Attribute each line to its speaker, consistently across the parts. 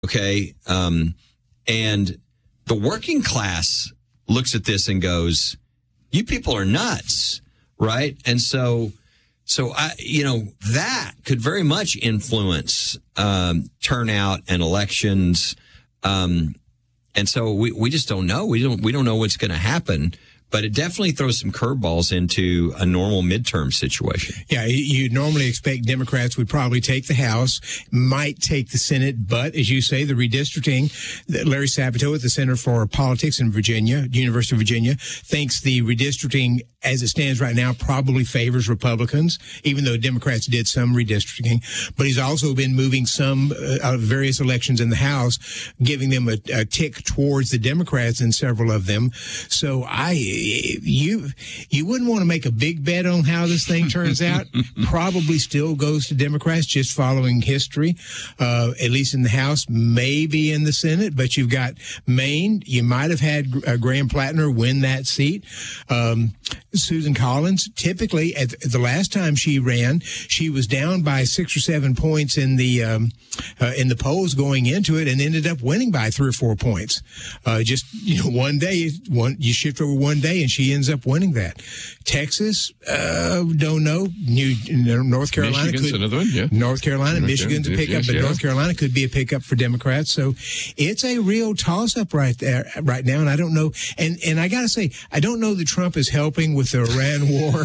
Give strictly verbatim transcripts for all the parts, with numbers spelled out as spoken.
Speaker 1: Okay. Um, and the working class looks at this and goes, you people are nuts, right? And so, so I, you know, that could very much influence um, turnout and elections. Um, and so we, we just don't know. We don't we don't know what's going to happen. But it definitely throws some curveballs into a normal midterm situation.
Speaker 2: Yeah, you normally expect Democrats would probably take the House, might take the Senate, but as you say, the redistricting, Larry Sabato at the Center for Politics in Virginia, University of Virginia, thinks the redistricting as it stands right now probably favors Republicans, even though Democrats did some redistricting. But he's also been moving some uh, various elections in the House, giving them a, a tick towards the Democrats in several of them. So I... You you wouldn't want to make a big bet on how this thing turns out. Probably still goes to Democrats, just following history, uh, at least in the House, maybe in the Senate. But you've got Maine. You might have had uh, Graham Plattner win that seat. Um, Susan Collins, typically, at the last time she ran, she was down by six or seven points in the um, uh, in the polls going into it, and ended up winning by three or four points. Uh, just you know, one day, one you shift over one day. And she ends up winning that. Texas, uh, don't know. New, North Carolina,
Speaker 3: Michigan's
Speaker 2: could,
Speaker 3: another one, yeah.
Speaker 2: North Carolina,
Speaker 3: North
Speaker 2: Michigan's a pickup, but
Speaker 3: yeah.
Speaker 2: North Carolina could be a pickup for Democrats. So it's a real toss-up right there, right now. And I don't know. And and I got to say, I don't know that Trump is helping with the Iran war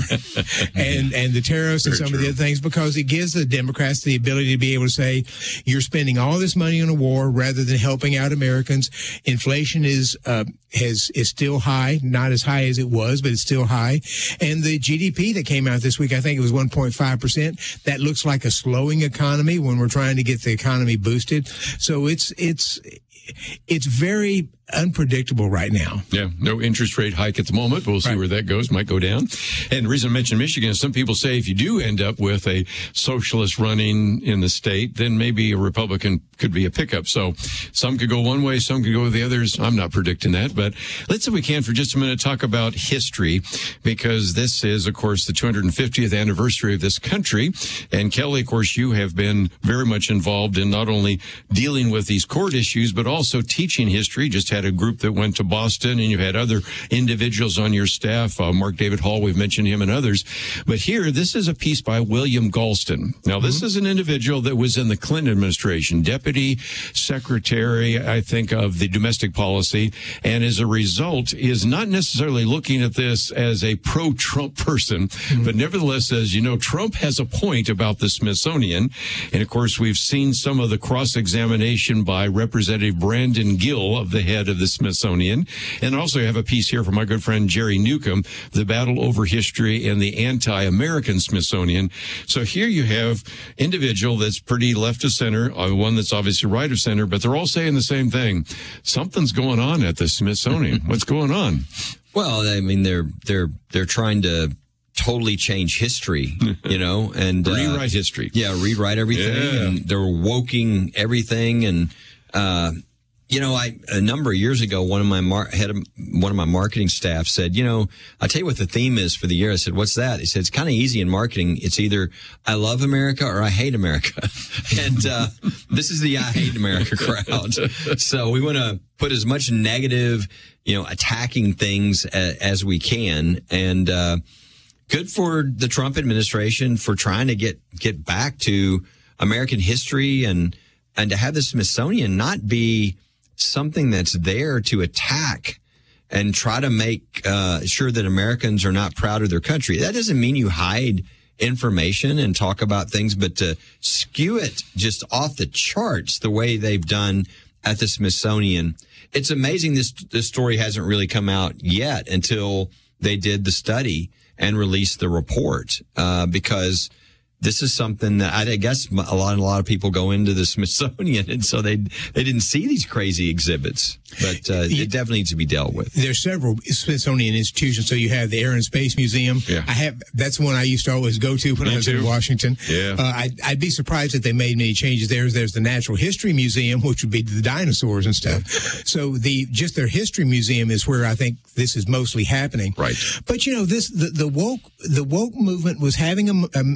Speaker 2: and and the tariffs and
Speaker 3: Very
Speaker 2: some
Speaker 3: true.
Speaker 2: of the other things, because it gives the Democrats the ability to be able to say, you're spending all this money on a war rather than helping out Americans. Inflation is uh, has is still high, not as high as it was, but it's still high. And the G D P that came out this week, I think it was one point five percent. That looks like a slowing economy when we're trying to get the economy boosted. So it's it's it's very unpredictable right now.
Speaker 3: Yeah, no interest rate hike at the moment. We'll see
Speaker 2: Right.
Speaker 3: where that goes. Might go down. And the reason I mentioned Michigan is some people say if you do end up with a socialist running in the state, then maybe a Republican could be a pickup. So some could go one way, some could go the others. I'm not predicting that. But let's, if we can, for just a minute, talk about history, because this is, of course, the two hundred fiftieth anniversary of this country. And Kelly, of course, you have been very much involved in not only dealing with these court issues, but also teaching history. Just had a group that went to Boston, and you had other individuals on your staff, uh, Mark David Hall, we've mentioned him, and others. But here, this is a piece by William Galston. Now, this mm-hmm. is an individual that was in the Clinton administration, deputy secretary, I think, of the domestic policy, and as a result is not necessarily looking at this as a pro-Trump person, mm-hmm. but nevertheless says, you know, Trump has a point about the Smithsonian. And of course, we've seen some of the cross-examination by Representative Brandon Gill of the head of the Smithsonian. And also have a piece here from my good friend Jerry Newcomb, the battle over history and the anti-American Smithsonian. So here you have individual that's pretty left of center, uh, one that's obviously right of center, but they're all saying the same thing. Something's going on at the Smithsonian. What's going on?
Speaker 1: Well, I mean, they're they're they're trying to totally change history, you know, and uh,
Speaker 3: rewrite history.
Speaker 1: Yeah, rewrite everything,
Speaker 3: Yeah.
Speaker 1: and they're woking everything, and uh, you know, I a number of years ago, one of my mar- head of one of my marketing staff said, you know, I tell you what the theme is for the year. I said, what's that? He said, it's kind of easy in marketing. It's either I love America or I hate America, and uh, this is the I hate America crowd. So we want to put as much negative, you know, attacking things a- as we can, and uh, good for the Trump administration for trying to get get back to American history, and and to have the Smithsonian not be something that's there to attack and try to make uh, sure that Americans are not proud of their country. That doesn't mean you hide information and talk about things, but to skew it just off the charts the way they've done at the Smithsonian. It's amazing this this story hasn't really come out yet until they did the study and released the report, uh, because this is something that I guess a lot, a lot of people go into the Smithsonian, and so they they didn't see these crazy exhibits. But uh, it definitely needs to be dealt with.
Speaker 2: There's several Smithsonian institutions. So you have the Air and Space Museum.
Speaker 3: Yeah.
Speaker 2: I have that's the one I used to always go to when
Speaker 3: Me
Speaker 2: I was
Speaker 3: too.
Speaker 2: in Washington.
Speaker 3: Yeah.
Speaker 2: Uh, I'd, I'd be surprised if they made many changes. There's there's the Natural History Museum, which would be the dinosaurs and stuff. So the just their history museum is where I think this is mostly happening.
Speaker 3: Right.
Speaker 2: But you know this the, the woke the woke movement was having a, a, a minute.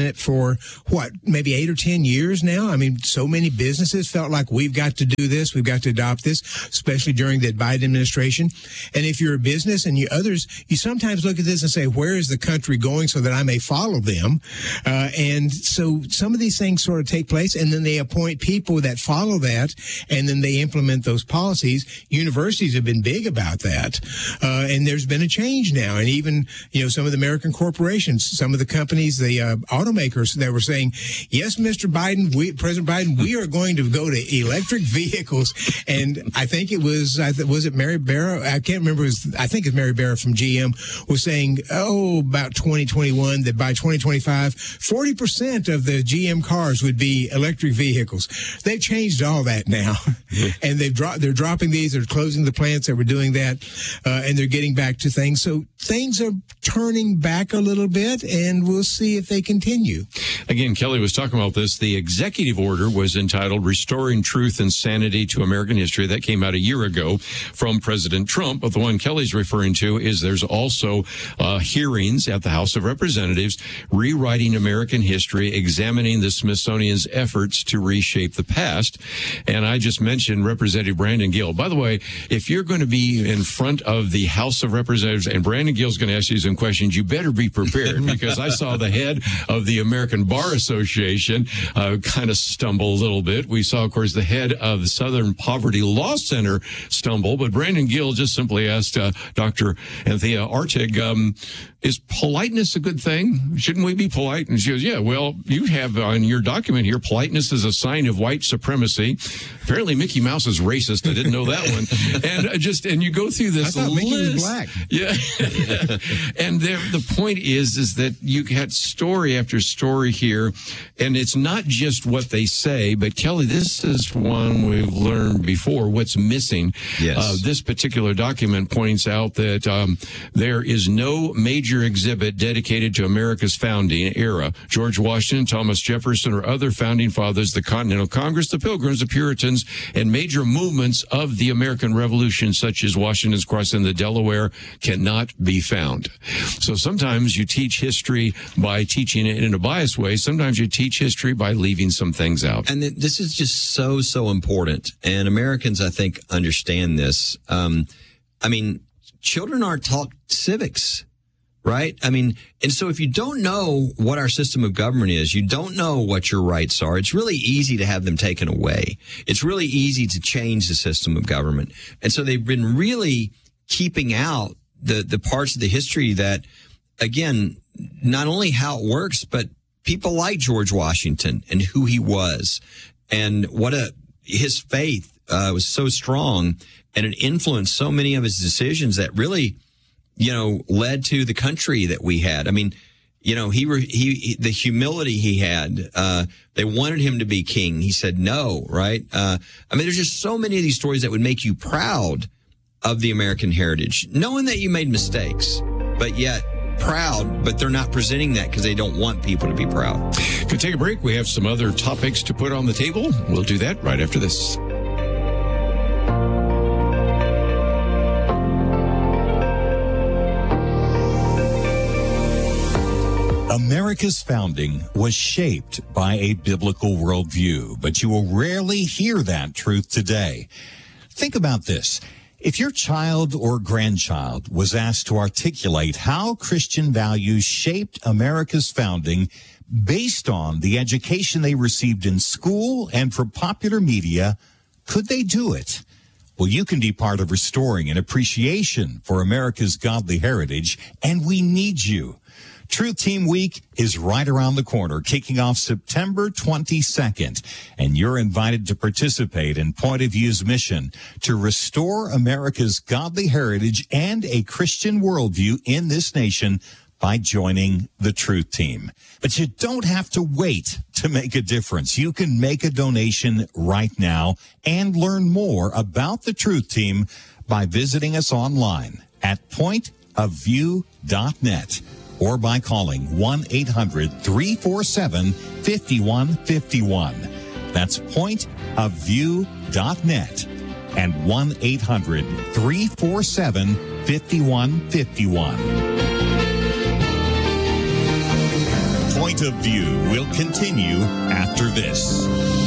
Speaker 2: Senate for, what, maybe eight or ten years now. I mean, so many businesses felt like we've got to do this, we've got to adopt this, especially during the Biden administration. And if you're a business and you others, you sometimes look at this and say, where is the country going so that I may follow them? Uh, and so some of these things sort of take place, and then they appoint people that follow that, and then they implement those policies. Universities have been big about that. Uh, and there's been a change now. And even, you know, some of the American corporations, some of the companies, the uh, automakers that were saying, yes, Mister Biden, we, President Biden, we are going to go to electric vehicles. And I think it was, I th- was it Mary Barra? I can't remember. It was, I think it's Mary Barra from G M was saying, oh, about twenty twenty-one, that by twenty twenty-five, forty percent of the G M cars would be electric vehicles. They've changed all that now. And they've dropped, they're dropping these, they're closing the plants that were doing that, uh, and they're getting back to things. So things are turning back a little bit, and we'll see if they continue.
Speaker 3: Again, Kelly was talking about this. The executive order was entitled Restoring Truth and Sanity to American History. That came out a year ago from President Trump. But the one Kelly's referring to is there's also uh, hearings at the House of Representatives, rewriting American history, examining the Smithsonian's efforts to reshape the past. And I just mentioned Representative Brandon Gill. By the way, if you're going to be in front of the House of Representatives and Brandon Gill's going to ask you some questions, you better be prepared, because I saw the head of the American Bar Association uh, kind of stumble a little bit. We saw, of course, the head of the Southern Poverty Law Center stumble, but Brandon Gill just simply asked uh, Doctor Anthea Artig, um, is politeness a good thing? Shouldn't we be polite? And she goes, yeah, well, you have on your document here, politeness is a sign of white supremacy. Apparently Mickey Mouse is racist. I didn't know that one. And uh, just, and you go through this
Speaker 2: I thought
Speaker 3: list.
Speaker 2: Mickey was black.
Speaker 3: Yeah. And there, the point is, is that you had story after story here, and it's not just what they say, but Kelly, this is one we've learned before, what's missing.
Speaker 1: Yes.
Speaker 3: Uh, this particular document points out that um, there is no major exhibit dedicated to America's founding era. George Washington, Thomas Jefferson, or other founding fathers, the Continental Congress, the Pilgrims, the Puritans, and major movements of the American Revolution, such as Washington's Crossing the Delaware, cannot be found. So sometimes you teach history by teaching it in a biased way. Sometimes you teach history by leaving some things out.
Speaker 1: And th- this is just so, so important. And Americans, I think, understand this. Um, I mean, children aren't taught civics, right? I mean, and so if you don't know what our system of government is, you don't know what your rights are, it's really easy to have them taken away. It's really easy to change the system of government. And so they've been really keeping out the, the parts of the history that, again, not only how it works, but people like George Washington and who he was, and what a, his faith uh, was so strong, and it influenced so many of his decisions that really, you know, led to the country that we had. I mean, you know, he, re, he, he the humility he had, uh, they wanted him to be king. He said no, right? Uh, I mean, there's just so many of these stories that would make you proud of the American heritage, knowing that you made mistakes, but yet proud, but they're not presenting that because they don't want people to be proud.
Speaker 3: Could take a break. We have some other topics to put on the table. We'll do that right after this.
Speaker 4: America's founding was shaped by a biblical worldview, but you will rarely hear that truth today. Think about this. If your child or grandchild was asked to articulate how Christian values shaped America's founding based on the education they received in school and from popular media, could they do it? Well, you can be part of restoring an appreciation for America's godly heritage, and we need you. Truth Team Week is right around the corner, kicking off September twenty-second, and you're invited to participate in Point of View's mission to restore America's godly heritage and a Christian worldview in this nation by joining the Truth Team. But you don't have to wait to make a difference. You can make a donation right now and learn more about the Truth Team by visiting us online at point of view dot net. Or by calling one eight hundred three four seven five one five one. That's point of view dot net and one eight hundred three four seven five one five one. Point of View will continue after this.